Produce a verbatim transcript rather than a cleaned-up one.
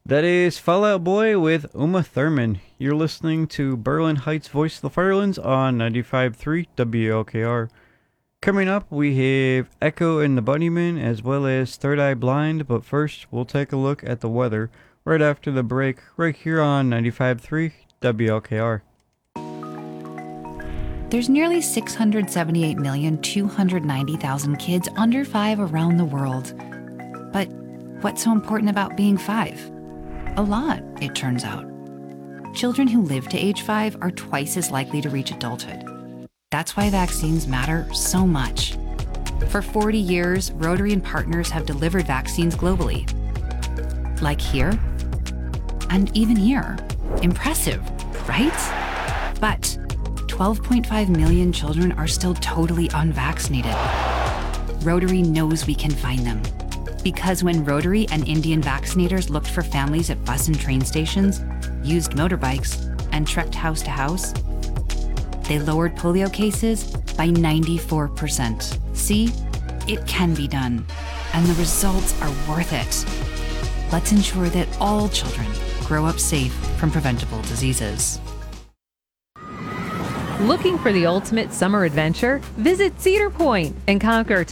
That is Fall Out Boy with Uma Thurman. You're listening to Berlin Heights Voice of the Firelands on ninety-five point three W L K R. Coming up, we have Echo and the Bunnymen as well as Third Eye Blind, but first we'll take a look at the weather right after the break right here on ninety-five point three W L K R. There's nearly six hundred seventy-eight million, two hundred ninety thousand kids under five around the world. But what's so important about being five? A lot, it turns out. Children who live to age five are twice as likely to reach adulthood. That's why vaccines matter so much. For forty years, Rotary and partners have delivered vaccines globally. Like here, and even here. Impressive, right? But twelve point five million children are still totally unvaccinated. Rotary knows we can find them. Because when Rotary and Indian vaccinators looked for families at bus and train stations, used motorbikes, and trekked house to house, they lowered polio cases by ninety-four percent. See, it can be done, and the results are worth it. Let's ensure that all children grow up safe from preventable diseases. Looking for the ultimate summer adventure? Visit Cedar Point and conquer